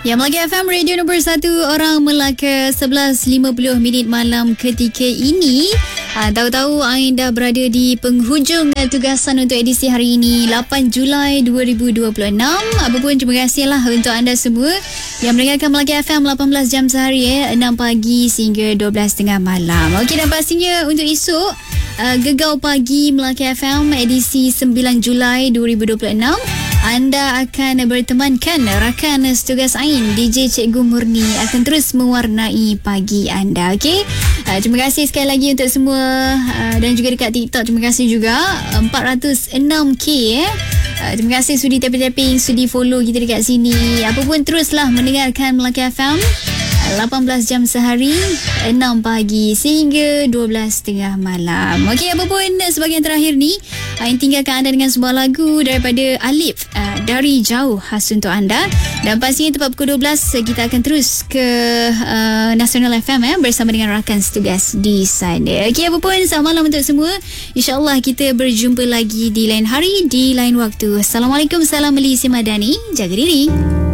Ya, Melaka FM, radio nombor 1 orang Melaka, 11.50 malam ketika ini. Tahu-tahu Ain dah berada di penghujung tugasan untuk edisi hari ini, 8 Julai 2026. Apa pun, terima kasihlah untuk anda semua yang mendengarkan Melaka FM 18 jam sehari, 6 pagi sehingga 12.30 malam. Okey, dan pastinya untuk esok, Gegau Pagi Melaka FM edisi 9 Julai 2026. Anda akan bertemankan rakan setugas Ain, DJ Cikgu Murni akan terus mewarnai pagi anda. Okey, terima kasih sekali lagi untuk semua, dan juga dekat TikTok terima kasih juga 406k. Terima kasih sudi tapping-tapping, sudi follow kita dekat sini. Apa pun, teruslah mendengarkan Melaka FM 18 jam sehari, 6 pagi sehingga 12.30 malam. Okey, apa pun, sebahagian terakhir ni Ain tinggalkan anda dengan sebuah lagu daripada Alif, Dari Jauh, khas untuk anda. Dan pastinya tepat pukul 12 kita akan terus ke Nasional FM bersama dengan rakan setugas di sana. Okey, apa pun, selamat malam untuk semua. InsyaAllah kita berjumpa lagi di lain hari, di lain waktu. Assalamualaikum, salam Melisi Madani. Jaga diri.